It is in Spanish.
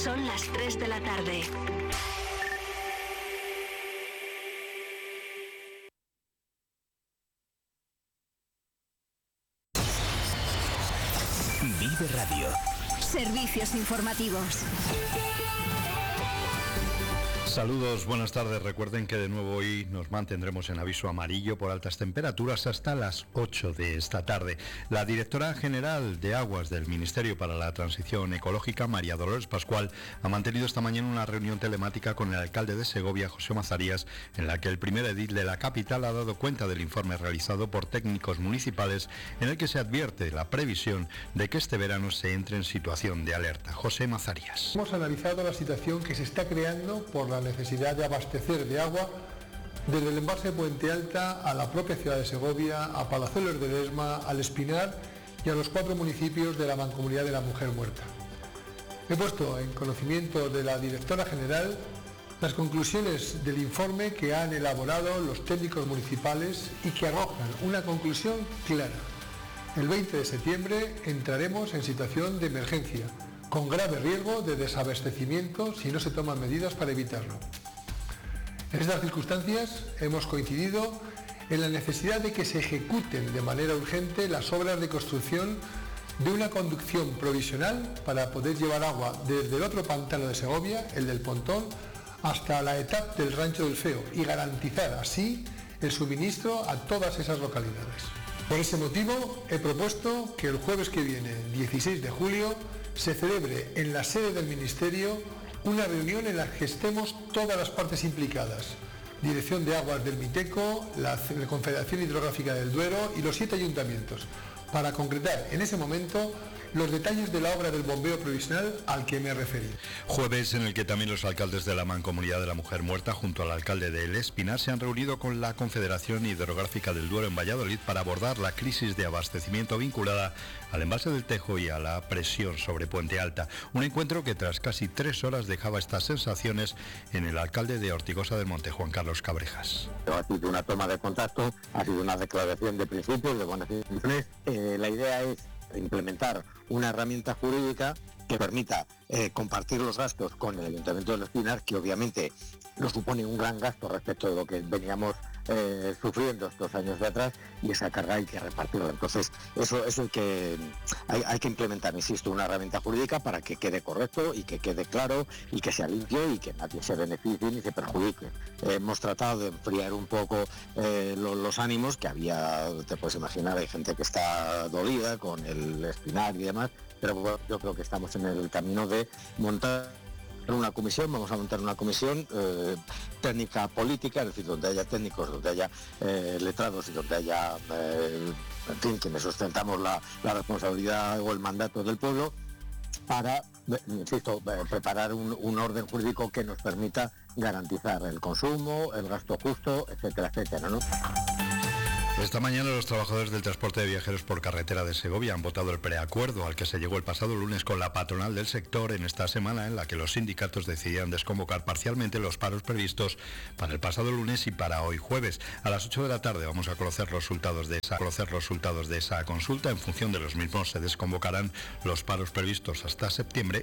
Son las 3 de la tarde. Vive Radio. Servicios informativos. Saludos, buenas tardes. Recuerden que de nuevo hoy nos mantendremos en aviso amarillo por altas temperaturas hasta las 8 de esta tarde. La directora general de Aguas del Ministerio para la Transición Ecológica, María Dolores Pascual, ha mantenido esta mañana una reunión telemática con el alcalde de Segovia, José Mazarías, en la que el primer edil de la capital ha dado cuenta del informe realizado por técnicos municipales en el que se advierte la previsión de que este verano se entre en situación de alerta. José Mazarías. Hemos analizado la situación que se está creando por la necesidad de abastecer de agua desde el embalse Puente Alta a la propia ciudad de Segovia, a Palazuelos de Ledesma, al Espinar y a los 4 municipios de la Mancomunidad de la Mujer Muerta. He puesto en conocimiento de la directora general las conclusiones del informe que han elaborado los técnicos municipales y que arrojan una conclusión clara. El 20 de septiembre entraremos en situación de emergencia, con grave riesgo de desabastecimiento si no se toman medidas para evitarlo. En estas circunstancias hemos coincidido en la necesidad de que se ejecuten de manera urgente las obras de construcción de una conducción provisional para poder llevar agua desde el otro pantano de Segovia, el del Pontón, hasta la etapa del Rancho del Feo y garantizar así el suministro a todas esas localidades. Por ese motivo he propuesto que el jueves que viene, 16 de julio, se celebre en la sede del Ministerio una reunión en la que estemos todas las partes implicadas, Dirección de Aguas del Miteco, la Confederación Hidrográfica del Duero y los 7 ayuntamientos, para concretar en ese momento los detalles de la obra del bombeo provisional al que me referí. Jueves en el que también los alcaldes de la Mancomunidad de la Mujer Muerta junto al alcalde de El Espinar se han reunido con la Confederación Hidrográfica del Duero en Valladolid para abordar la crisis de abastecimiento vinculada al embalse del Tejo y a la presión sobre Puente Alta. Un encuentro que tras casi 3 horas dejaba estas sensaciones en el alcalde de Ortigosa del Monte, Juan Carlos Cabrejas. Ha sido una toma de contacto, ha sido una declaración de principios, de buenas intenciones. La idea es implementar una herramienta jurídica que permita compartir los gastos con el Ayuntamiento de El Espinar, que obviamente no supone un gran gasto respecto de lo que veníamos sufriendo estos años de atrás, y esa carga hay que repartirla. Entonces eso es el que hay que implementar, insisto, una herramienta jurídica para que quede correcto y que quede claro y que sea limpio y que nadie se beneficie ni se perjudique. Hemos tratado de enfriar un poco los ánimos, que había, te puedes imaginar, hay gente que está dolida con el Espinar y demás, pero bueno, yo creo que estamos en el camino de montar una comisión. Vamos a montar una comisión técnica política, es decir, donde haya técnicos, donde haya letrados y donde haya, en fin, quienes sustentamos la responsabilidad o el mandato del pueblo, para, insisto, preparar un orden jurídico que nos permita garantizar el consumo, el gasto justo, etcétera, etcétera, ¿no? Esta mañana los trabajadores del transporte de viajeros por carretera de Segovia han votado el preacuerdo al que se llegó el pasado lunes con la patronal del sector en esta semana en la que los sindicatos decidían desconvocar parcialmente los paros previstos para el pasado lunes y para hoy jueves. A las 8 de la tarde vamos a conocer los resultados de esa consulta. En función de los mismos se desconvocarán los paros previstos hasta septiembre